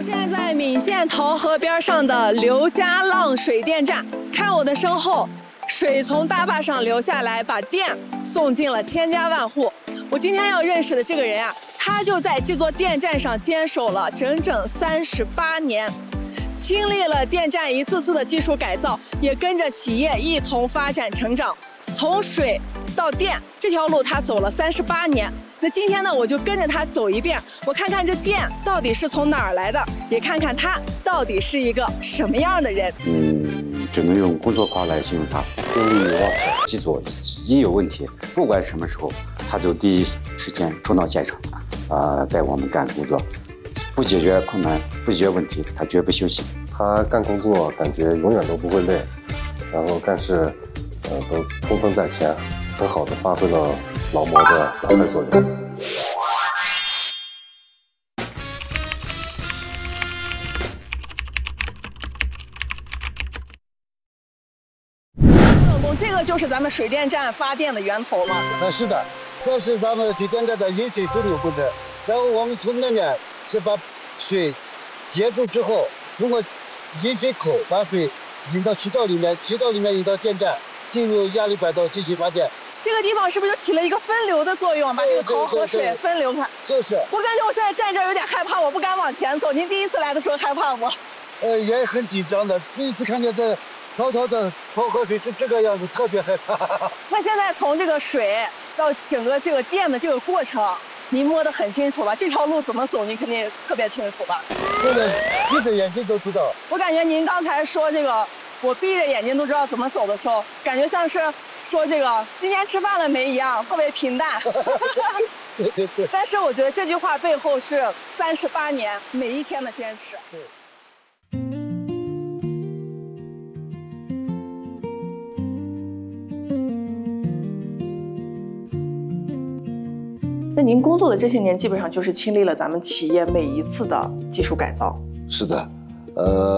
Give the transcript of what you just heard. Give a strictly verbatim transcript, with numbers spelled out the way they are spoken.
现在在岷县桃河边上的刘家浪水电站，看我的身后，水从大坝上流下来，把电送进了千家万户。我今天要认识的这个人啊，他就在这座电站上坚守了整整三十八年，经历了电站一次次的技术改造，也跟着企业一同发展成长。从水到电这条路，他走了三十八年。那今天呢，我就跟着他走一遍，我看看这电到底是从哪儿来的，也看看他到底是一个什么样的人。 嗯，只能用工作狂来形容他，精力旺盛，基础一有问题，不管什么时候，他就第一时间冲到现场，啊、呃，带我们干工作，不解决困难，不解决问题，他绝不休息。 他干工作感觉永远都不会累，然后干事，呃，都冲锋在前，很好的发挥了老模的老态作用。 老公，这个就是咱们水电站发电的源头吗？ 啊，是的，这是咱们水电站的引水枢纽部分。然后我们从那边是把水接住之后，通过引水口把水引到渠道里面，渠道里面引到电站，进入压力管道进行发电。 这个地方是不是就起了一个分流的作用，把这个桃河水分流开？ 就是。 我感觉我现在站这儿有点害怕，我不敢往前走。您第一次来的时候害怕吗？ 呃，也很紧张的。第一次看见这滔滔的桃河水是这个样子，特别害怕。 那现在从这个水到整个这个电的这个过程，您摸得很清楚吧？这条路怎么走，您肯定也特别清楚吧？ 这个闭着眼睛都知道。 我感觉您刚才说这个，我闭着眼睛都知道怎么走的时候，感觉像是说这个今天吃饭了没一样，特别平淡。 对对对。 但是我觉得这句话背后是三十八年每一天的坚持。 对。 那您工作的这些年，基本上就是经历了咱们企业每一次的技术改造。 是的，呃。